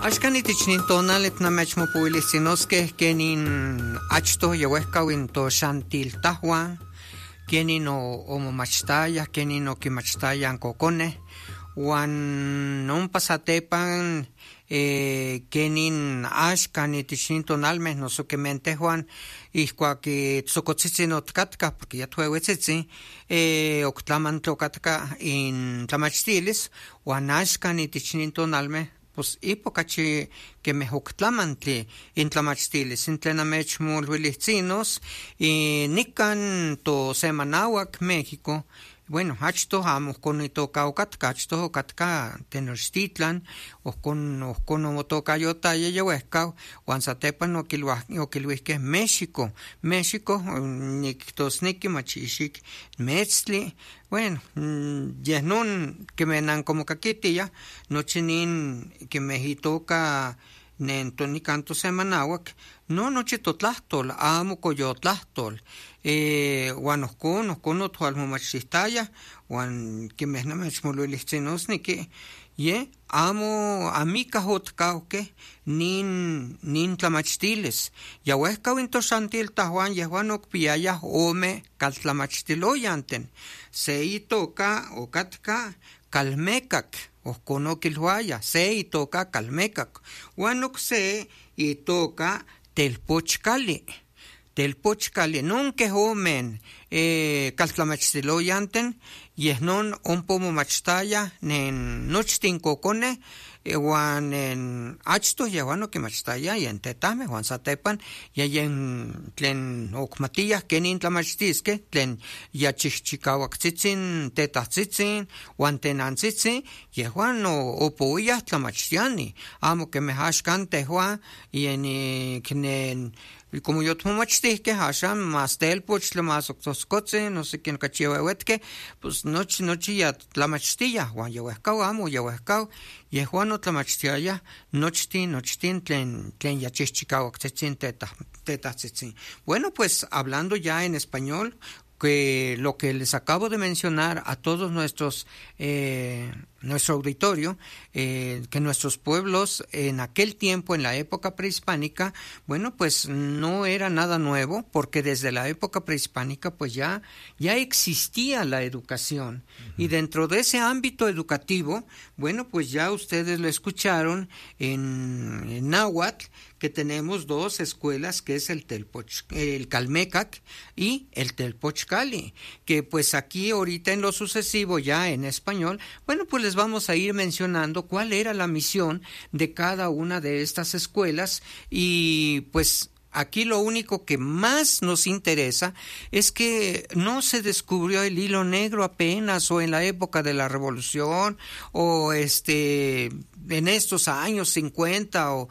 Axkanitich tonal namechmo puilistinoskeh kenin achto yewehkawin to xantil tahwan kenin omomachtaya kenin okimachtaya kokone wan ompa satepan kenin axkanitich tonalmeh noso kementehuan ihkuak tzokotzitzin otkatka porque ya tuehuetzitzin oktlamantlokatka in tlamachtilis wan axkanitich tonalmeh pues ipocachi que me octlamantli in tlamachtilis in tlen amechmolhuilihtsinos nican to semanauac México. Bueno, achtoh amo ohcon itoka okatka, achtoh okatka Tenochtitlan, ohcon omotokayotaya yewehkau, uan satepan okiluihkeh México, niktosniki machixik metztli. Bueno, yeh non quemeh nankomokakitiah, nochi nin quemeh itoka nican tosemanauac, no nochi totlahtol, amo koyotlahtol. Uan ohcon othualmomachtihtiaya, uan quemeh namechmolhuilihtsinosniki, amo amicah otkauhkeh nin tlamachtilis. Yauehkau in toxantil tahuan yehuan okpiayah ome kaltlamachtiloyanten. Se itoka okatka Calmecac, ohcon okilhuaya, se itoka Calmecac, uan okse itoka Telpochcali. Nonkeh omen kaltlamachtiloyanten, yeh non ompa omomachtaya nen nochtin kokoneh, uan achtoh yehuan okimachtaya yen tetameh, uan satepan yen tlen okmatiyah kenin tlamachtiskeh, tlen yachihchikauaktzitzin tetahtzitzin, uan tenantzitzin, yehuan opowiyah tlamachtiani, amo kemeh axkan tehuan como yotmomachtihkeh axan mas telpochtli, mas octzohcotzin, no sé ken okachi wewetqueh, pues nochi ya tlamachtiah, uan yewehkau amo yewehkau, yehuan otlamachtiayah nochtin tlen yachihchikauaktzitzin tetahtzitzin. Bueno, pues hablando ya en español, que lo que les acabo de mencionar a todos nuestro auditorio, que nuestros pueblos en aquel tiempo, en la época prehispánica, bueno, pues no era nada nuevo, porque desde la época prehispánica pues ya existía la educación. Uh-huh. Y dentro de ese ámbito educativo, bueno, pues ya ustedes lo escucharon en náhuatl, que tenemos dos escuelas, que es el Calmecac y el Telpochcali, que pues aquí ahorita en lo sucesivo ya en español, bueno, pues les vamos a ir mencionando cuál era la misión de cada una de estas escuelas. Y pues aquí lo único que más nos interesa es que no se descubrió el hilo negro apenas, o en la época de la Revolución, o en estos años 50 o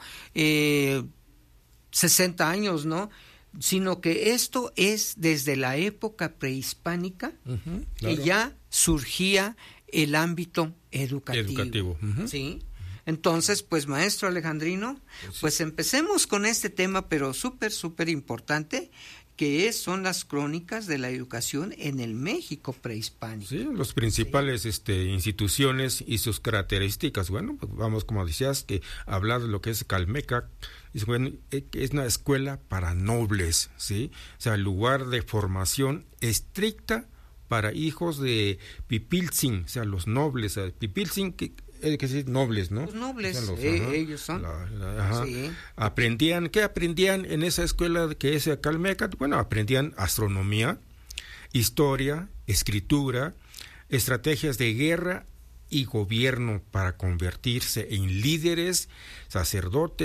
60 años, ¿no? Sino que esto es desde la época prehispánica, uh-huh, claro, que ya surgía el ámbito educativo. Uh-huh. ¿Sí? Entonces, pues, maestro Alejandrino, pues empecemos con este tema, pero súper importante, que son las crónicas de la educación en el México prehispánico. Sí, los principales instituciones y sus características. Bueno, pues vamos, como decías, que hablar de lo que es Calmecac, es una escuela para nobles, ¿sí? O sea, lugar de formación estricta para hijos de Pipiltzin, o sea, los nobles, Pipiltzin, que decir nobles, ¿no? Los nobles, o sea, ellos son. Sí. ¿Qué aprendían en esa escuela que es Calmecac? Bueno, aprendían astronomía, historia, escritura, estrategias de guerra y gobierno para convertirse en líderes, sacerdotes,